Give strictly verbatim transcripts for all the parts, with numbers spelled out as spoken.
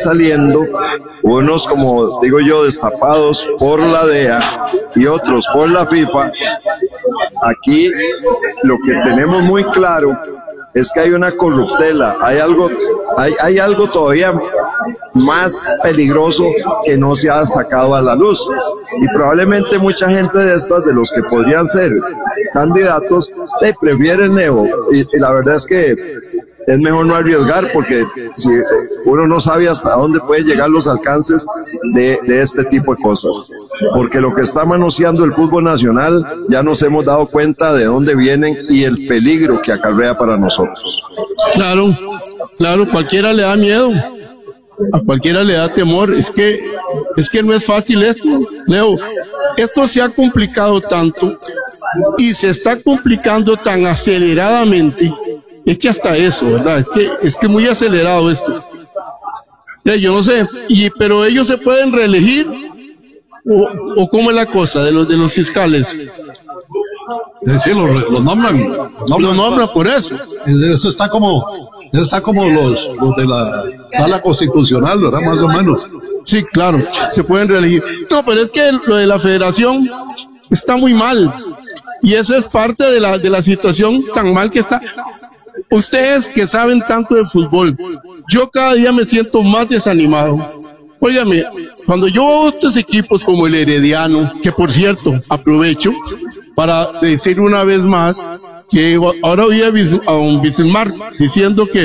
saliendo, unos como digo yo destapados por la D E A y otros por la FIFA. Aquí lo que tenemos muy claro es que hay una corruptela, hay algo, hay, hay algo todavía más peligroso que no se ha sacado a la luz, y probablemente mucha gente de estas, de los que podrían ser candidatos, le prefieren Leo, y, y la verdad es que es mejor no arriesgar, porque si uno no sabe hasta dónde pueden llegar los alcances de, de este tipo de cosas, porque lo que está manoseando el fútbol nacional ya nos hemos dado cuenta de dónde vienen y el peligro que acarrea para nosotros. Claro, claro, cualquiera le da miedo, a cualquiera le da temor. Es que, es que no es fácil esto, Leo. Esto se ha complicado tanto y se está complicando tan aceleradamente. Es que hasta eso, ¿verdad? Es que es que muy acelerado esto. Eh, yo no sé, y pero ellos se pueden reelegir o, o cómo es la cosa de los de los fiscales. Sí, los, los nombran, nombran, los nombran por eso. Eso está como, eso está como los, los de la sala constitucional, ¿verdad? Más o menos. Sí, claro, se pueden reelegir. No, pero es que lo de la federación está muy mal, y eso es parte de la de la situación tan mal que está. Ustedes que saben tanto de fútbol, yo cada día me siento más desanimado. Óigame, cuando yo veo estos equipos como el Herediano, que por cierto, aprovecho para decir una vez más que ahora oí a un Bismarck diciendo que,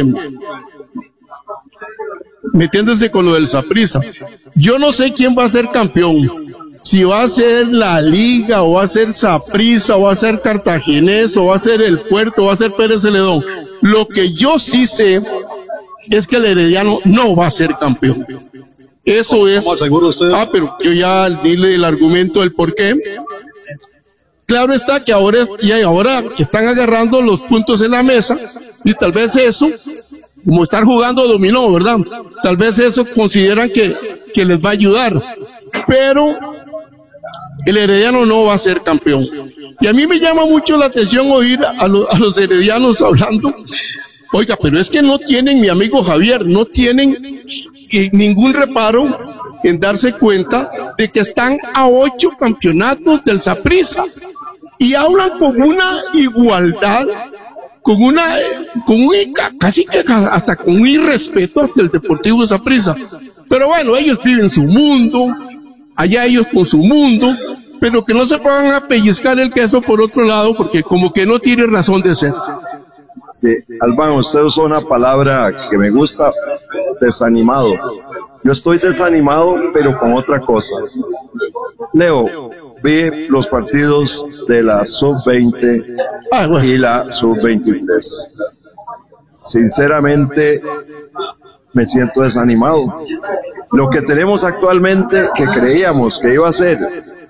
metiéndose con lo del Saprissa, yo no sé quién va a ser campeón, si va a ser la Liga, o va a ser Saprissa, o va a ser Cartaginés, o va a ser el Puerto, o va a ser Pérez Celedón. Lo que yo sí sé es que el Herediano no va a ser campeón. Eso es. ¿Cómo asegura usted? Ah, pero yo ya dile el argumento del por qué. Claro está que ahora, y ahora están agarrando los puntos en la mesa, y tal vez eso, como estar jugando dominó, ¿verdad? Tal vez eso consideran que, que les va a ayudar. Pero el Herediano no va a ser campeón. Y a mí me llama mucho la atención oír a, lo, a los heredianos hablando. Oiga, pero es que no tienen, mi amigo Javier, no tienen eh, ningún reparo en darse cuenta de que están a ocho campeonatos del Saprissa, y hablan con una igualdad, con una, con un, casi que hasta con un irrespeto hacia el Deportivo Saprissa. Pero bueno, ellos viven su mundo, allá ellos con su mundo, pero que no se puedan a pellizcar el queso por otro lado, porque como que no tiene razón de ser. Sí, Albán, usted usó una palabra que me gusta, desanimado. Yo estoy desanimado, pero con otra cosa. Leo, vi los partidos de la sub veinte ah, bueno. y la sub veintitrés. Sinceramente, me siento desanimado. Lo que tenemos actualmente, que creíamos que iba a ser,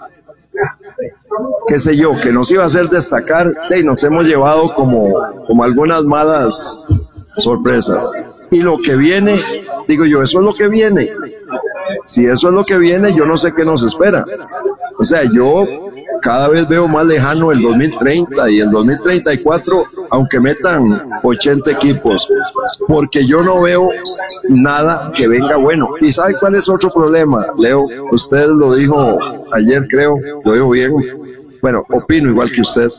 qué sé yo, que nos iba a hacer destacar, y nos hemos llevado como, como algunas malas sorpresas. Y lo que viene, digo yo, eso es lo que viene. Si eso es lo que viene, yo no sé qué nos espera. O sea, yo cada vez veo más lejano el dos mil treinta y el dos mil treinta y cuatro, aunque metan ochenta equipos, porque yo no veo nada que venga bueno. ¿Y sabe cuál es otro problema, Leo? Usted lo dijo ayer, creo, lo dijo bien. Bueno, opino igual que usted,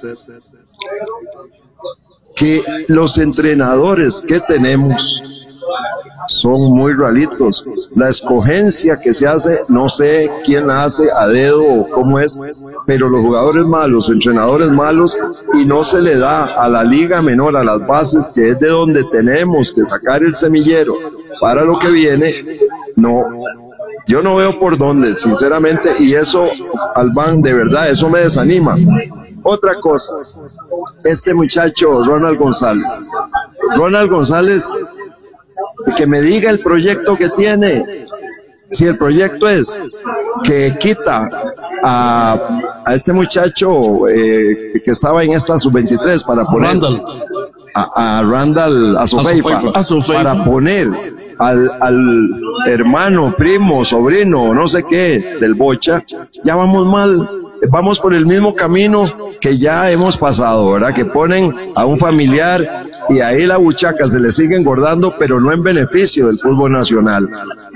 que los entrenadores que tenemos son muy ralitos. La escogencia que se hace, no sé quién la hace a dedo o cómo es, pero los jugadores malos, entrenadores malos, y no se le da a la liga menor, a las bases, que es de donde tenemos que sacar el semillero para lo que viene. No, yo no veo por dónde, sinceramente, y eso, Albán, de verdad, eso me desanima. Otra cosa, este muchacho Ronald González, Ronald González, que me diga el proyecto que tiene. Si el proyecto es que quita a, a este muchacho eh, que estaba en esta sub veintitrés para poner Randall. a, a Randall Azofeifa, para poner al, al hermano, primo, sobrino, no sé qué, del Bocha, ya vamos mal. Vamos por el mismo camino que ya hemos pasado, ¿verdad? Que ponen a un familiar y ahí la buchaca se le sigue engordando, pero no en beneficio del fútbol nacional.